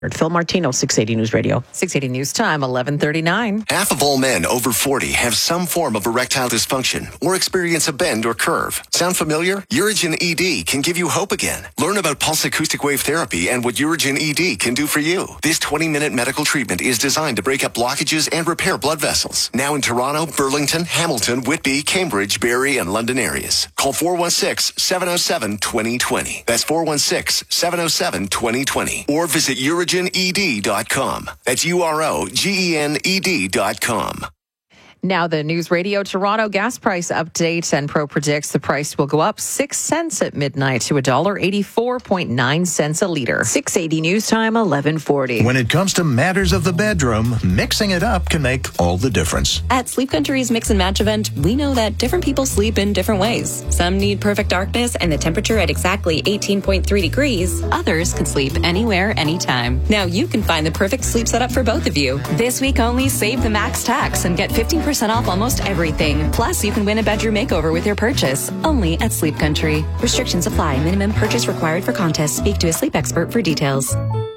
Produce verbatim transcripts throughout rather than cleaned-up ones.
Phil Martino, six eighty News Radio. six eighty News Time, eleven thirty-nine. Half of all men over forty have some form of erectile dysfunction or experience a bend or curve. Sound familiar? Urigen E D can give you hope again. Learn about pulse acoustic wave therapy and what Urigen E D can do for you. This twenty-minute medical treatment is designed to break up blockages and repair blood vessels. Now in Toronto, Burlington, Hamilton, Whitby, Cambridge, Barrie, and London areas. Call four one six, seven oh seven, two oh two oh. That's four one six, seven oh seven, two oh two oh. Or visit Urigen E D dot com. That's U R O G E N E D dot com. Now the News Radio Toronto gas price update, and Pro predicts the price will go up six cents at midnight to one dollar eighty-four point nine cents a litre. six eighty News Time, eleven forty. When it comes to matters of the bedroom, mixing it up can make all the difference. At Sleep Country's Mix and Match event, we know that different people sleep in different ways. Some need perfect darkness and the temperature at exactly eighteen point three degrees. Others can sleep anywhere, anytime. Now you can find the perfect sleep setup for both of you. This week only, save the max tax and get fifteen percent off almost everything. Plus, you can win a bedroom makeover with your purchase. Only at Sleep Country. Restrictions apply. Minimum purchase required for contest. Speak to a sleep expert for details.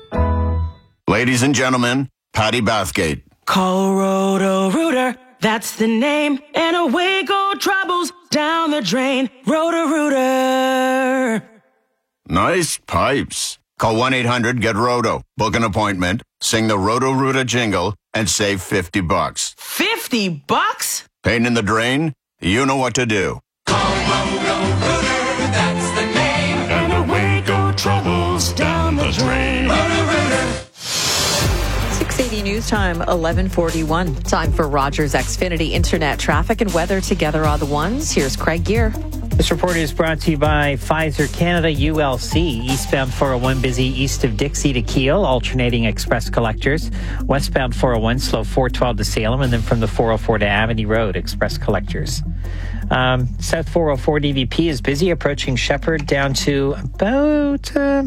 Ladies and gentlemen, Patty Bathgate. Call Roto-Rooter, that's the name. And away go troubles down the drain. Roto-Rooter. Nice pipes. Call one eight hundred get roto. Book an appointment, sing the Roto-Rooter jingle, and save fifty bucks. fifty bucks? Pain in the drain? You know what to do. Call Roto-Rooter, that's the name. And away go troubles down the drain. Roto-Rooter. six eighty News Time, eleven forty-one. Time for Rogers Xfinity Internet traffic and weather together on the ones. Here's Craig Gear. This report is brought to you by Pfizer Canada U L C. Eastbound four oh one busy east of Dixie to Kiel, alternating express collectors. Westbound four oh one slow four twelve to Salem, and then from the four oh four to Amity Road, express collectors. Um, South four oh four D V P is busy, approaching Shepherd down to about, uh,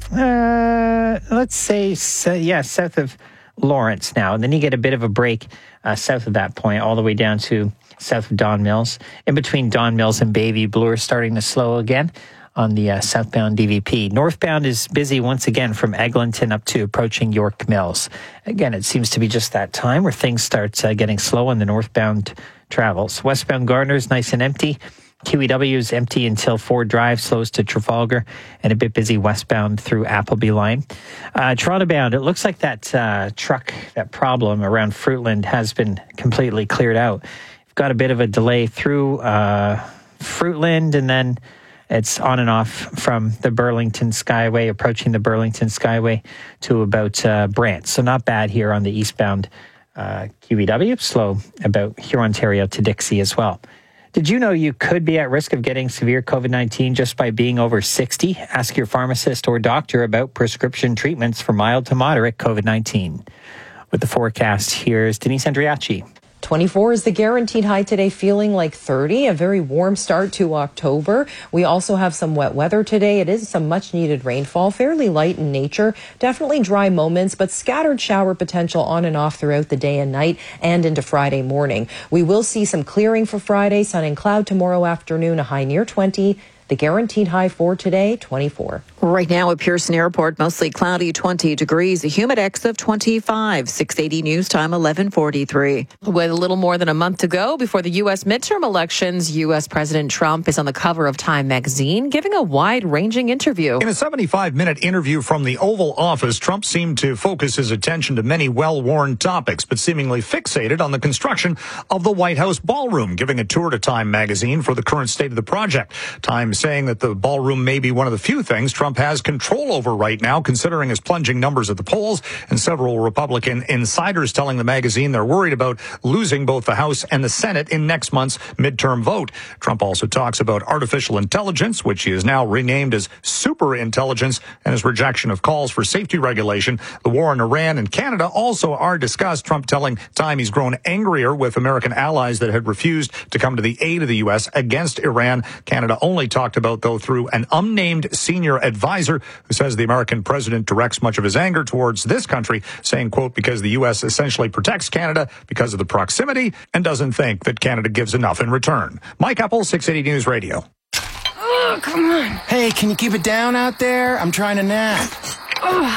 uh, let's say, so, yeah, south of Lawrence now. And then you get a bit of a break uh, south of that point, all the way down to south of Don Mills. In between Don Mills and Bayview, Bloor starting to slow again on the uh, southbound D V P. Northbound is busy once again from Eglinton up to approaching York Mills. Again, it seems to be just that time where things start uh, getting slow on the northbound travels. Westbound Gardner's nice and empty. Q E W is empty until Ford Drive, slows to Trafalgar, and a bit busy westbound through Appleby Line. Uh, Toronto bound, it looks like that uh, truck, that problem around Fruitland has been completely cleared out. You've got a bit of a delay through uh, Fruitland, and then it's on and off from the Burlington Skyway, approaching the Burlington Skyway to about uh, Brant. So not bad here on the eastbound uh, Q E W, slow about Hurontario to Dixie as well. Did you know you could be at risk of getting severe COVID nineteen just by being over sixty? Ask your pharmacist or doctor about prescription treatments for mild to moderate COVID nineteen. With the forecast, here's Denise Andriachi. twenty-four is the guaranteed high today, feeling like thirty, a very warm start to October. We also have some wet weather today. It is some much needed rainfall, fairly light in nature, definitely dry moments, but scattered shower potential on and off throughout the day and night and into Friday morning. We will see some clearing for Friday, sun and cloud tomorrow afternoon, a high near twenty. The guaranteed high for today, twenty-four. Right now at Pearson Airport, mostly cloudy, twenty degrees, a humidex of twenty-five. six eighty News Time, eleven forty-three. With a little more than a month to go before the U S midterm elections, U S President Trump is on the cover of Time magazine, giving a wide-ranging interview. In a seventy-five minute interview from the Oval Office, Trump seemed to focus his attention to many well-worn topics, but seemingly fixated on the construction of the White House ballroom, giving a tour to Time magazine for the current state of the project. Time saying that the ballroom may be one of the few things Trump has control over right now, considering his plunging numbers at the polls, and several Republican insiders telling the magazine they're worried about losing both the House and the Senate in next month's midterm vote. Trump also talks about artificial intelligence, which he has now renamed as super intelligence, and his rejection of calls for safety regulation. The war in Iran and Canada also are discussed. Trump telling Time he's grown angrier with American allies that had refused to come to the aid of the U S against Iran. Canada only talked about, though, through an unnamed senior advisor who says the American president directs much of his anger towards this country, saying, quote, because the U S essentially protects Canada because of the proximity and doesn't think that Canada gives enough in return. Mike Apple, six eighty News Radio. Oh, come on. Hey, can you keep it down out there? I'm trying to nap. Oh,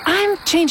I'm changing